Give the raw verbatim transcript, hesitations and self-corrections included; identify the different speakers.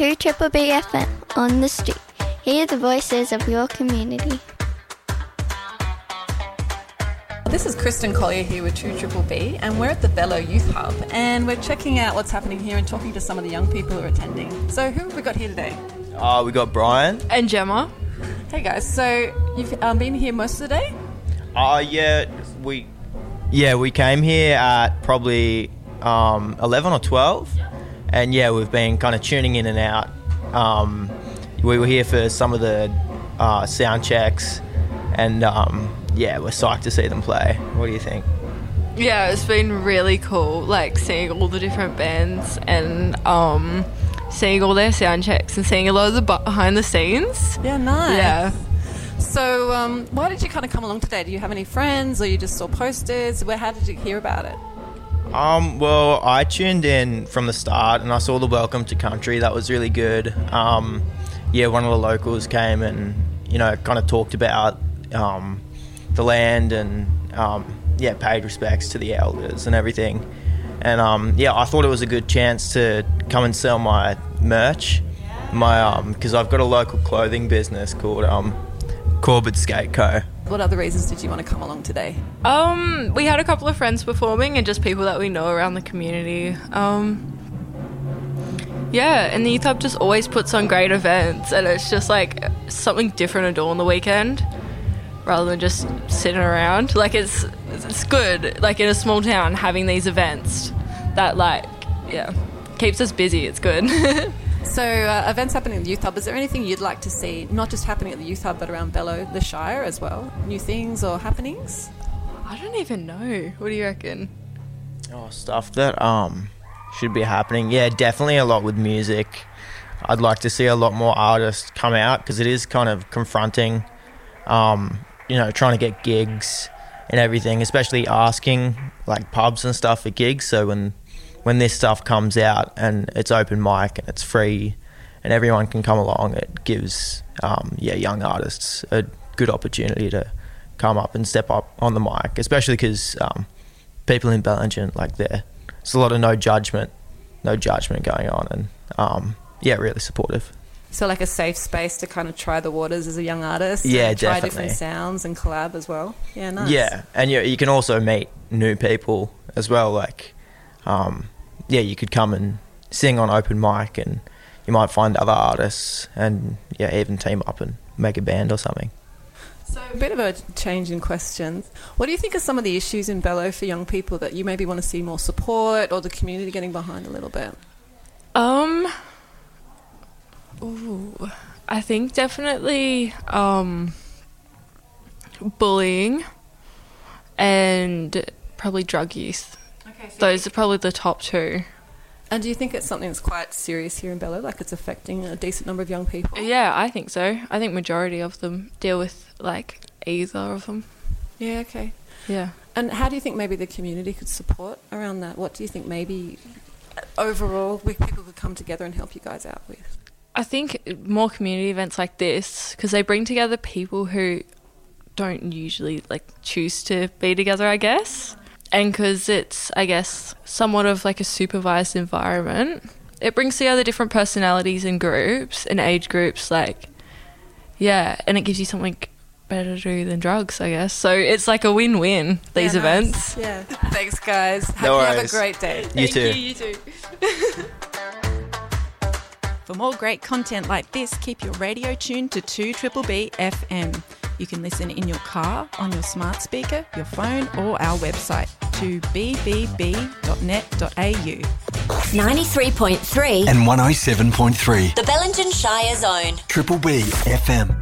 Speaker 1: two Triple B F M on the street. Hear the voices of your community.
Speaker 2: This is Kristen Collier here with two Triple B, and we're at the Bello Youth Hub, and we're checking out what's happening here and talking to some of the young people who are attending. So who have we got here today?
Speaker 3: Uh, we got Brian.
Speaker 4: And Gemma.
Speaker 2: Hey guys, so you've um, been here most of the day?
Speaker 3: Uh, yeah, we yeah we came here at probably um, eleven or twelve, and yeah, we've been kind of tuning in and out. Um, we were here for some of the uh, sound checks, and um, yeah, we're psyched to see them play. What do you think?
Speaker 4: Yeah, it's been really cool, like seeing all the different bands and um, seeing all their sound checks and seeing a lot of the behind the scenes.
Speaker 2: Yeah, nice.
Speaker 4: Yeah.
Speaker 2: So um, why did you kind of come along today? Do you have any friends, or you just saw posters? Where, how did you hear about it?
Speaker 3: Um, well, I tuned in from the start and I saw the Welcome to Country. That was really good. Um, yeah, one of the locals came and, you know, kind of talked about um, the land and, um, yeah, paid respects to the elders and everything. And, um, yeah, I thought it was a good chance to come and sell my merch, my um, because I've got a local clothing business called um, Corbett Skate Co.
Speaker 2: What other reasons did you want to come along today?
Speaker 4: Um, we had a couple of friends performing and just people that we know around the community. Um, yeah, and the Youth Hub just always puts on great events, and it's just like something different to do on the weekend rather than just sitting around. Like it's it's good, like in a small town, having these events that like, yeah, keeps us busy. It's good.
Speaker 2: So uh, events happening at the Youth Hub, is there anything you'd like to see, not just happening at the Youth Hub, but around Bello, the Shire as well? New things or happenings?
Speaker 4: I don't even know. What do you reckon?
Speaker 3: Oh, stuff that um should be happening. Yeah, definitely a lot with music. I'd like to see a lot more artists come out because it is kind of confronting, um, you know, trying to get gigs and everything, especially asking like pubs and stuff for gigs. So when when this stuff comes out and it's open mic and it's free and everyone can come along, it gives um, yeah young artists a good opportunity to come up and step up on the mic, especially because um, people in Bellingen, like there, there's a lot of no judgment, no judgment going on, and um, yeah, really supportive.
Speaker 2: So like a safe space to kind of try the waters as a young artist.
Speaker 3: Yeah,
Speaker 2: and try
Speaker 3: definitely.
Speaker 2: different sounds and collab as well. Yeah, nice.
Speaker 3: Yeah, and you, you can also meet new people as well, like um, yeah, you could come and sing on open mic and you might find other artists and yeah, even team up and make a band or something.
Speaker 2: So a bit of a change in questions. What do you think are some of the issues in Bello for young people that you maybe want to see more support or the community getting behind a little bit?
Speaker 4: Um, ooh, I think definitely um, bullying and probably drug use.
Speaker 2: Okay, so
Speaker 4: Those are probably the top two.
Speaker 2: And do you think it's something that's quite serious here in Bello, like it's affecting a decent number of young people?
Speaker 4: Yeah, I think so. I think majority of them deal with like either of them.
Speaker 2: Yeah, okay.
Speaker 4: Yeah.
Speaker 2: And how do you think maybe the community could support around that? What do you think maybe overall we, people could come together and help you guys out with?
Speaker 4: I think more community events like this, because they bring together people who don't usually like choose to be together, I guess. And because it's, I guess, somewhat of like a supervised environment, it brings together different personalities and groups and age groups, like, yeah, and it gives you something better to do than drugs, I guess. So it's like a win-win, these
Speaker 2: yeah,
Speaker 4: events.
Speaker 2: Nice. Yeah. Thanks, guys. Hope
Speaker 3: No
Speaker 2: you have a
Speaker 3: worries.
Speaker 2: great day.
Speaker 3: You
Speaker 4: Thank
Speaker 3: too.
Speaker 4: you, you too.
Speaker 5: For more great content like this, keep your radio tuned to two Triple B F M. You can listen in your car, on your smart speaker, your phone, or our website, to b b b dot net dot a u.
Speaker 6: ninety-three point three
Speaker 7: and one oh seven point three.
Speaker 6: The Bellingen Shire Zone.
Speaker 7: Triple B F M.